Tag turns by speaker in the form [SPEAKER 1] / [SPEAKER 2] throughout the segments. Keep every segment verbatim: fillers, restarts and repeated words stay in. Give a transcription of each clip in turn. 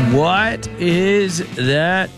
[SPEAKER 1] What is that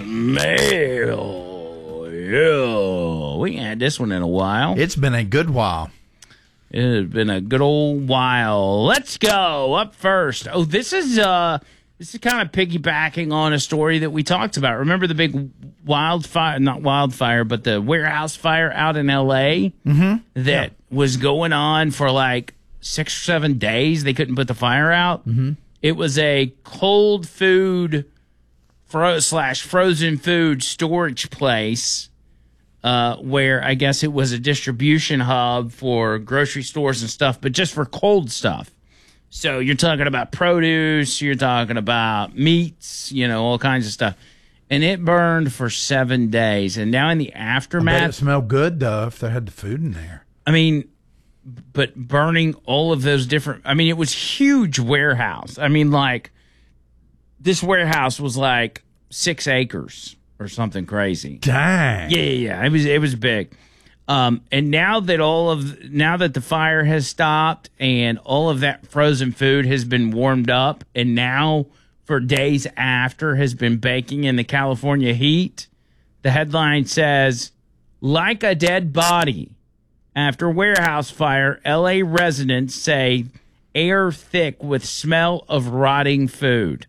[SPEAKER 1] smell? Yeah, we ain't had this one in a while.
[SPEAKER 2] It's been a good while.
[SPEAKER 1] It has been a good old while. Let's go up first. Oh, this is uh, this is kind of piggybacking on a story that we talked about. Remember the big wildfire? Not wildfire, but the warehouse fire out in L A
[SPEAKER 2] Mm-hmm.
[SPEAKER 1] that
[SPEAKER 2] Yeah.
[SPEAKER 1] was going on for like six or seven days. They couldn't put the fire out.
[SPEAKER 2] Mm-hmm.
[SPEAKER 1] It was a cold food fro- slash frozen food storage place uh, where I guess it was a distribution hub for grocery stores and stuff, but just for cold stuff. So you're talking about produce, you're talking about meats, you know, all kinds of stuff. And it burned for seven days. And now in the
[SPEAKER 2] I bet
[SPEAKER 1] aftermath,
[SPEAKER 2] it smelled good, though, if they had the food in there.
[SPEAKER 1] I mean, but burning all of those different, I mean, it was huge warehouse. I mean, like, this warehouse was like six acres or something crazy.
[SPEAKER 2] Dang.
[SPEAKER 1] Yeah, yeah, yeah. It was, it was big. Um, and now that all of, now that the fire has stopped and all of that frozen food has been warmed up and now for days after has been baking in the California heat, the headline says, like a dead body. After warehouse fire, L A residents say air thick with smell of rotting food.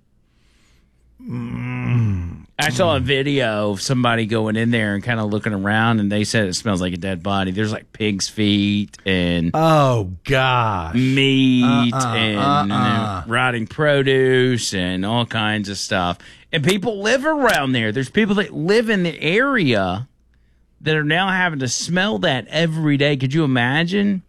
[SPEAKER 2] Mm.
[SPEAKER 1] I saw a video of somebody going in there and kind of looking around, and they said it smells like a dead body. There's like pig's feet and
[SPEAKER 2] Oh, gosh.
[SPEAKER 1] meat
[SPEAKER 2] Uh-uh,
[SPEAKER 1] and
[SPEAKER 2] uh-uh.
[SPEAKER 1] uh, rotting produce and all kinds of stuff. And people live around there. There's people that live in the area that are now having to smell that every day. Could you imagine?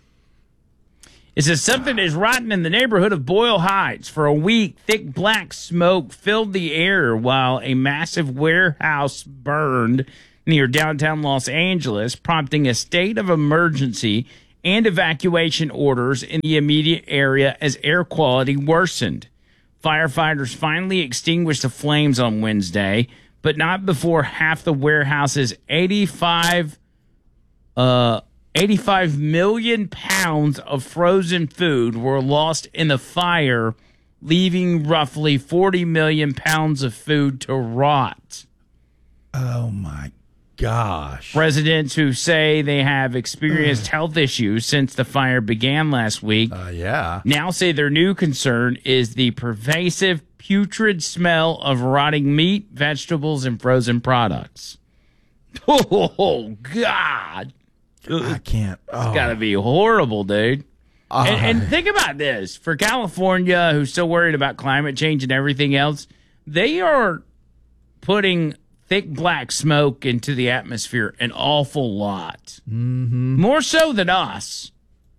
[SPEAKER 1] It says something is rotten in the neighborhood of Boyle Heights. For a week, thick black smoke filled the air while a massive warehouse burned near downtown Los Angeles, prompting a state of emergency and evacuation orders in the immediate area as air quality worsened. Firefighters finally extinguished the flames on Wednesday, but not before half the warehouse's eighty-five, uh, eighty-five million pounds of frozen food were lost in the fire, leaving roughly forty million pounds of food to rot.
[SPEAKER 2] Oh, my gosh.
[SPEAKER 1] Residents who say they have experienced health issues since the fire began last week
[SPEAKER 2] Uh, yeah.
[SPEAKER 1] now say their new concern is the pervasive putrid smell of rotting meat, vegetables, and frozen products. Oh, God.
[SPEAKER 2] I can't. Oh.
[SPEAKER 1] It's got to be horrible, dude.
[SPEAKER 2] Uh,
[SPEAKER 1] And, and think about this. For California, who's still worried about climate change and everything else, they are putting thick black smoke into the atmosphere an awful lot.
[SPEAKER 2] Mm-hmm.
[SPEAKER 1] More so than us.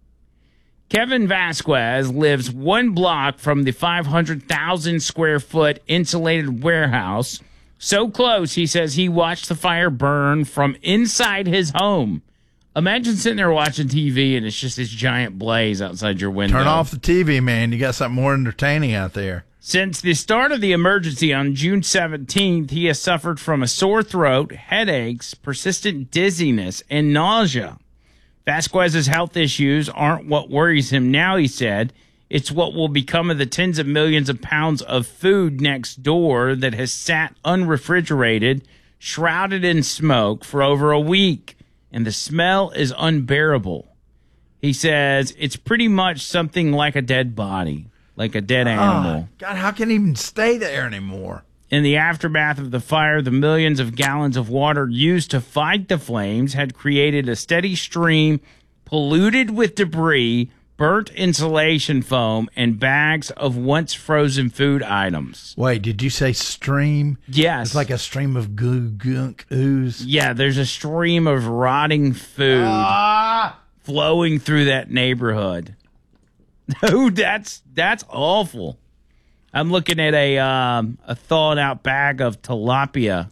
[SPEAKER 1] Kevin Vasquez lives one block from the five hundred thousand square foot insulated warehouse. So close, he says he watched the fire burn from inside his home. Imagine sitting there watching T V and it's just this giant blaze outside your window.
[SPEAKER 2] Turn off the T V, man. You got something more entertaining out there.
[SPEAKER 1] Since the start of the emergency on June seventeenth, he has suffered from a sore throat, headaches, persistent dizziness, and nausea. Vasquez's health issues aren't what worries him now, he said. It's what will become of the tens of millions of pounds of food next door that has sat unrefrigerated, shrouded in smoke for over a week, and the smell is unbearable. He says it's pretty much something like a dead body, like a dead animal.
[SPEAKER 2] Oh, God, how can it even stay there anymore?
[SPEAKER 1] In the aftermath of the fire, the millions of gallons of water used to fight the flames had created a steady stream polluted with debris, burnt insulation foam, and bags of once frozen food items.
[SPEAKER 2] Wait, did you say stream?
[SPEAKER 1] Yes.
[SPEAKER 2] It's like a stream of goo, gunk, ooze.
[SPEAKER 1] Yeah, there's a stream of rotting food
[SPEAKER 2] Ah!
[SPEAKER 1] flowing through that neighborhood. Dude, that's that's awful. I'm looking at a um, a thawed out bag of tilapia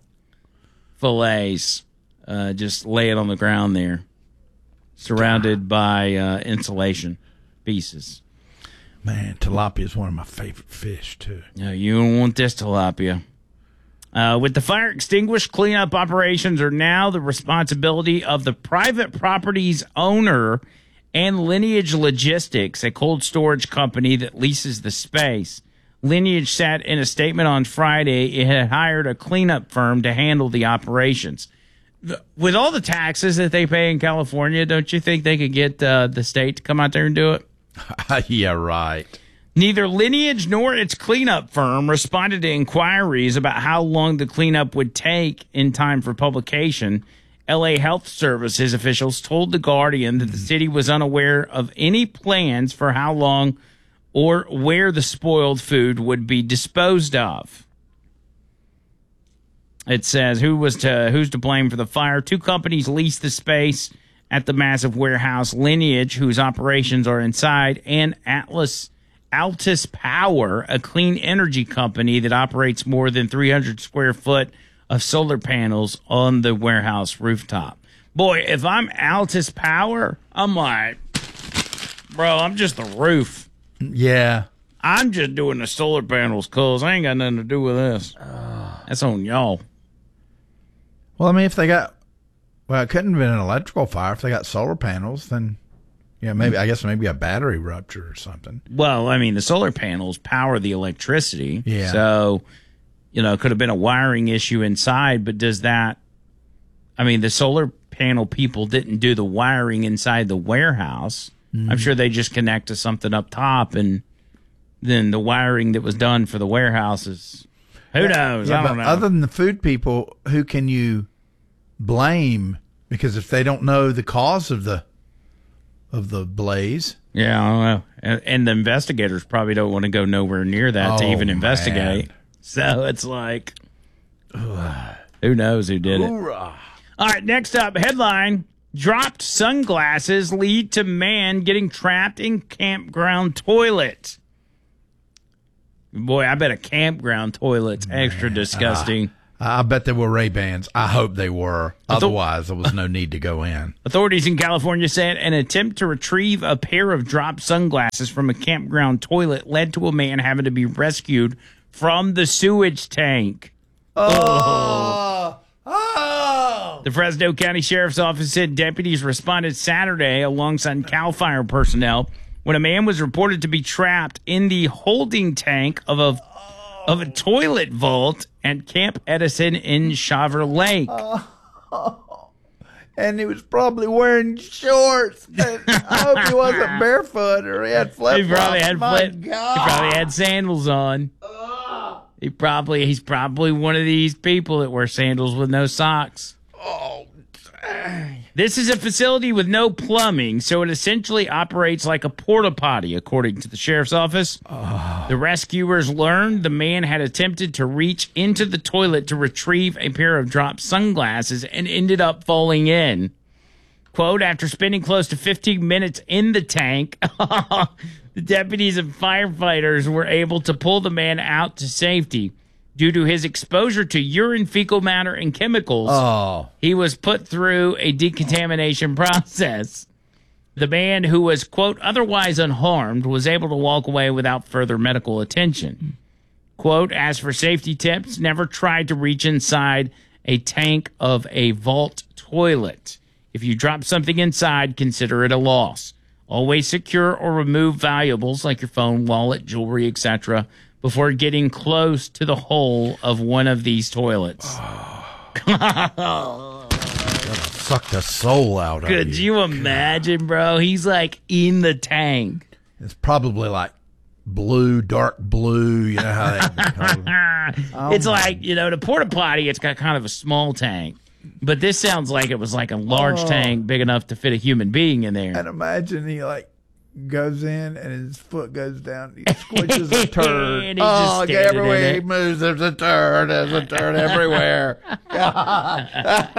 [SPEAKER 1] fillets, uh, just laying on the ground there, surrounded by uh, insulation pieces.
[SPEAKER 2] Man, tilapia is one of my favorite fish, too.
[SPEAKER 1] No, you don't want this tilapia. Uh, with the fire extinguished, cleanup operations are now the responsibility of the private property's owner and Lineage Logistics, a cold storage company that leases the space. Lineage said in a statement on Friday it had hired a cleanup firm to handle the operations. The, with all the taxes that they pay in California, don't you think they could get uh, the state to come out there and do it?
[SPEAKER 2] Yeah, right.
[SPEAKER 1] Neither Lineage nor its cleanup firm responded to inquiries about how long the cleanup would take in time for publication. L A Health Services officials told The Guardian that the city was unaware of any plans for how long or where the spoiled food would be disposed of. It says who was to who's to blame for the fire. Two companies leased the space at the massive warehouse: Lineage, whose operations are inside, and Atlas Altus Power, a clean energy company that operates more than three hundred square foot of solar panels on the warehouse rooftop. Boy, if I'm Altus Power, I'm like, bro, I'm just the roof.
[SPEAKER 2] Yeah.
[SPEAKER 1] I'm just doing the solar panels, cuz I ain't got nothing to do with this. That's on y'all.
[SPEAKER 2] Well, I mean, if they got, well, it couldn't have been an electrical fire. If they got solar panels, then, yeah, maybe, I guess maybe a battery rupture or something.
[SPEAKER 1] Well, I mean, the solar panels power the electricity.
[SPEAKER 2] Yeah.
[SPEAKER 1] So, you know, it could have been a wiring issue inside, but does that, I mean, the solar panel people didn't do the wiring inside the warehouse. Mm. I'm sure they just connect to something up top, and then the wiring that was done for the warehouse is, who knows?
[SPEAKER 2] Yeah,
[SPEAKER 1] I don't
[SPEAKER 2] but
[SPEAKER 1] know.
[SPEAKER 2] Other than the food people, who can you blame? Because if they don't know the cause of the of the blaze,
[SPEAKER 1] yeah, I don't know. And, and the investigators probably don't want to go nowhere near that to
[SPEAKER 2] Oh,
[SPEAKER 1] even investigate.
[SPEAKER 2] man.
[SPEAKER 1] So it's like, who knows who did it?
[SPEAKER 2] Hoorah.
[SPEAKER 1] All right, next up, headline: dropped sunglasses lead to man getting trapped in campground toilet. Boy, I bet a campground toilet's extra disgusting.
[SPEAKER 2] I bet they were Ray-Bans. I hope they were. Otherwise, there was no need to go in.
[SPEAKER 1] Authorities in California said an attempt to retrieve a pair of dropped sunglasses from a campground toilet led to a man having to be rescued from the sewage tank.
[SPEAKER 2] Oh! Oh!
[SPEAKER 1] The Fresno County Sheriff's Office said deputies responded Saturday alongside CAL FIRE personnel when a man was reported to be trapped in the holding tank of a of a toilet vault at Camp Edison in Shaver Lake.
[SPEAKER 2] Oh. And he was probably wearing shorts. And I hope he wasn't barefoot or he had flip-flops.
[SPEAKER 1] He probably had
[SPEAKER 2] My
[SPEAKER 1] flip, he
[SPEAKER 2] God.
[SPEAKER 1] probably had sandals on. He probably he's probably one of these people that wear sandals with no socks.
[SPEAKER 2] Oh, dang.
[SPEAKER 1] This is a facility with no plumbing, so it essentially operates like a porta potty, according to the sheriff's office. Oh. The rescuers learned the man had attempted to reach into the toilet to retrieve a pair of dropped sunglasses and ended up falling in. Quote, after spending close to fifteen minutes in the tank, the deputies and firefighters were able to pull the man out to safety. Due to his exposure to urine, fecal matter, and chemicals,
[SPEAKER 2] Oh.
[SPEAKER 1] he was put through a decontamination process. The man, who was, quote, otherwise unharmed, was able to walk away without further medical attention. Quote, as for safety tips, never try to reach inside a tank of a vault toilet. If you drop something inside, consider it a loss. Always secure or remove valuables like your phone, wallet, jewelry, et cetera before getting close to the hole of one of these toilets.
[SPEAKER 2] Oh. Suck the soul out of
[SPEAKER 1] Could
[SPEAKER 2] you.
[SPEAKER 1] you imagine, bro? He's like in the tank.
[SPEAKER 2] It's probably like blue, dark blue. You know how they oh
[SPEAKER 1] It's
[SPEAKER 2] my.
[SPEAKER 1] like, you know, the porta potty, it's got kind of a small tank. But this sounds like it was like a large
[SPEAKER 2] Oh.
[SPEAKER 1] tank big enough to fit a human being in there.
[SPEAKER 2] And imagine he like goes in and his foot goes down. He squishes a turd.
[SPEAKER 1] And he's just
[SPEAKER 2] Oh,
[SPEAKER 1] standing in
[SPEAKER 2] everywhere
[SPEAKER 1] it.
[SPEAKER 2] he moves, there's a turd. There's a turd everywhere. God.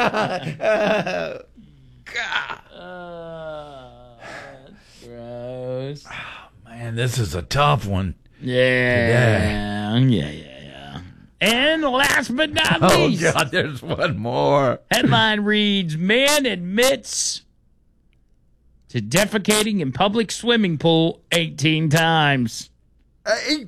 [SPEAKER 2] God.
[SPEAKER 1] Oh, that's gross.
[SPEAKER 2] Man, this is a tough one.
[SPEAKER 1] Yeah. Yeah, yeah, yeah. And last but not
[SPEAKER 2] Oh,
[SPEAKER 1] least,
[SPEAKER 2] God, there's one more.
[SPEAKER 1] headline reads, man admits to defecating in public swimming pool eighteen times.
[SPEAKER 2] Hey,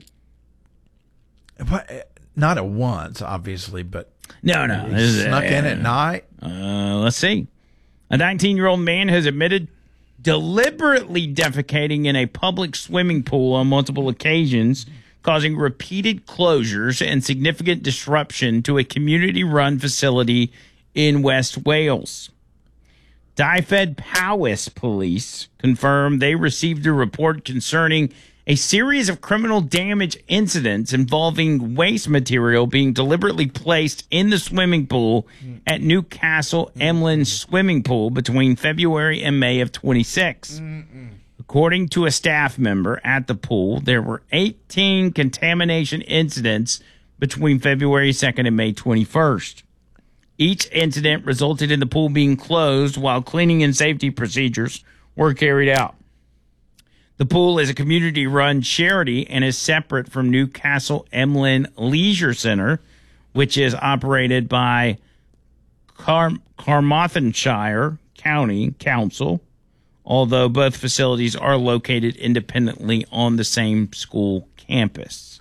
[SPEAKER 2] but, not at once, obviously, but
[SPEAKER 1] No, no.
[SPEAKER 2] he
[SPEAKER 1] this is-
[SPEAKER 2] snuck in at night.
[SPEAKER 1] Uh, let's see. A nineteen-year-old man has admitted deliberately defecating in a public swimming pool on multiple occasions, causing repeated closures and significant disruption to a community-run facility in West Wales. Dyfed Powys police confirmed they received a report concerning a series of criminal damage incidents involving waste material being deliberately placed in the swimming pool at Newcastle Emlyn Swimming Pool between February and May of twenty-six. According to a staff member at the pool, there were eighteen contamination incidents between February second and May twenty-first. Each incident resulted in the pool being closed while cleaning and safety procedures were carried out. The pool is a community-run charity and is separate from Newcastle Emlyn Leisure Centre, which is operated by Car- Carmarthenshire County Council, although both facilities are located independently on the same school campus.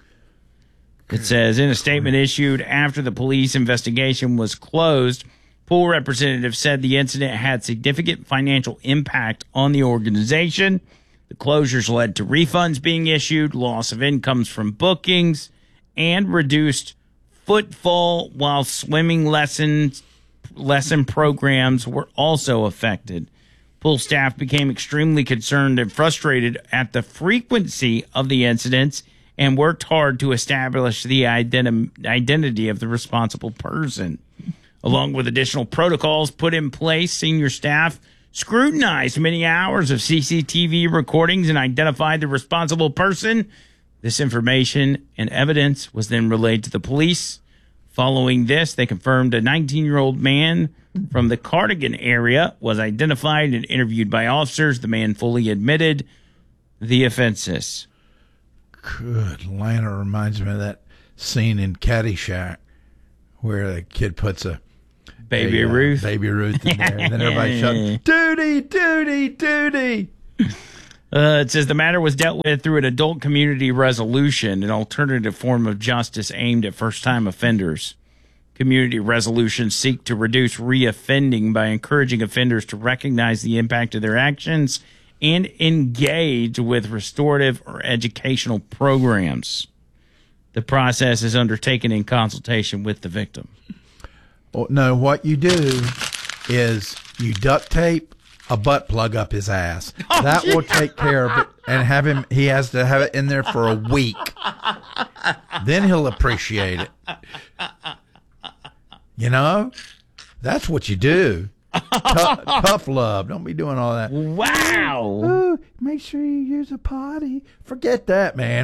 [SPEAKER 1] It says, in a statement issued after the police investigation was closed, pool representatives said the incident had significant financial impact on the organization. The closures led to refunds being issued, loss of incomes from bookings, and reduced footfall, while swimming lessons lesson programs were also affected. Pool staff became extremely concerned and frustrated at the frequency of the incidents and worked hard to establish the identi- identity of the responsible person. Along with additional protocols put in place, senior staff scrutinized many hours of C C T V recordings and identified the responsible person. This information and evidence was then relayed to the police. Following this, they confirmed a nineteen-year-old man from the Cardigan area was identified and interviewed by officers. The man fully admitted the offenses.
[SPEAKER 2] Good land, it reminds me of that scene in Caddyshack where the kid puts a
[SPEAKER 1] Baby
[SPEAKER 2] a, uh,
[SPEAKER 1] Ruth.
[SPEAKER 2] Baby Ruth in there, and then everybody shouts, "Duty, duty, duty!"
[SPEAKER 1] Uh, it says the matter was dealt with through an adult community resolution, an alternative form of justice aimed at first-time offenders. Community resolutions seek to reduce reoffending by encouraging offenders to recognize the impact of their actions and engage with restorative or educational programs. The process is undertaken in consultation with the victim.
[SPEAKER 2] Oh, no, what you do is you duct tape a butt plug up his ass.
[SPEAKER 1] Oh,
[SPEAKER 2] that
[SPEAKER 1] yeah.
[SPEAKER 2] will take care of it, and have him. He has to have it in there for a week. Then he'll appreciate it. You know, that's what you do. Tough, tough love. Don't be doing all that.
[SPEAKER 1] Wow.
[SPEAKER 2] Ooh, make sure you use a potty. Forget that, man.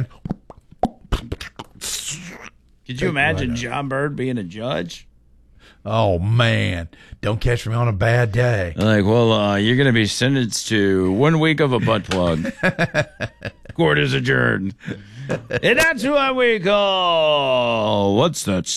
[SPEAKER 1] Could you imagine John Bird being a judge?
[SPEAKER 2] Oh, man. Don't catch me on a bad day.
[SPEAKER 1] Like, well, uh, you're going to be sentenced to one week of a butt plug. Court is adjourned. And that's what we call, what's that